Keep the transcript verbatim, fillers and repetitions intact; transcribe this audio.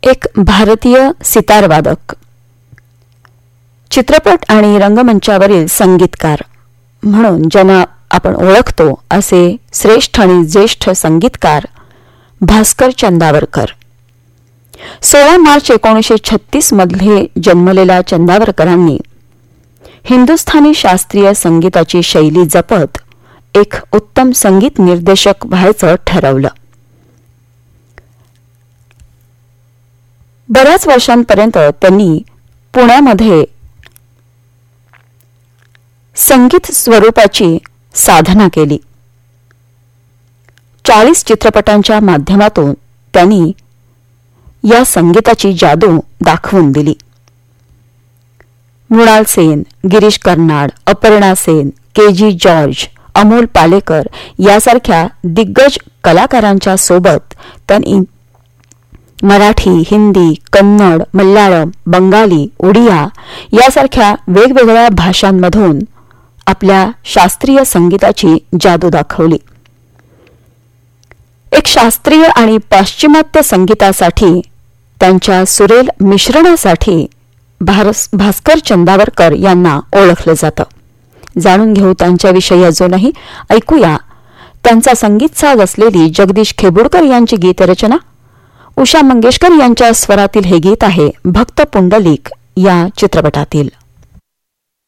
एक भारतीय सितारवादक, चित्रपट आणि रंगमंचावरील संगीतकार म्हणून ज्यांना आपण ओळखतो असे श्रेष्ठ आणि ज्येष्ठ संगीतकार भास्कर चंदावरकर. सोळा मार्च एकोणीसशे छत्तीस मध्ये जन्मलेल्या चंदावरकरांनी हिंदुस्थानी शास्त्रीय संगीताची शैली जपत एक उत्तम संगीत निर्देशक व्हायचं ठरवलं. बऱ्याच वर्षांपर्यंत त्यांनी पुण्यामध्ये संगीत स्वरूपाची साधना केली. चाळीस चित्रपटांच्या माध्यमातून त्यांनी या संगीताची जादू दाखवून दिली. मृणाल सेन, गिरीश कर्नाड, अपर्णा सेन, के जी जॉर्ज, अमोल पालेकर यासारख्या दिग्गज कलाकारांच्या सोबत त्यांनी मराठी, हिंदी, कन्नड, मल्याळम, बंगाली, ओडिया यासारख्या वेगवेगळ्या भाषांमधून आपल्या शास्त्रीय संगीताची जादू दाखवली. एक शास्त्रीय आणि पाश्चिमात्य संगीतासाठी त्यांच्या सुरेल मिश्रणासाठी भास्कर चंदावरकर यांना ओळखलं जातं. जाणून घेऊ त्यांच्याविषयी अजूनही. ऐकूया त्यांचा संगीत साज असलेली जगदीश खेबुडकर यांची गीतरचना. उषा मंगेशकर यांच्या स्वरातील हे गीत आहे भक्त पुंडलिक या चित्रपटातील.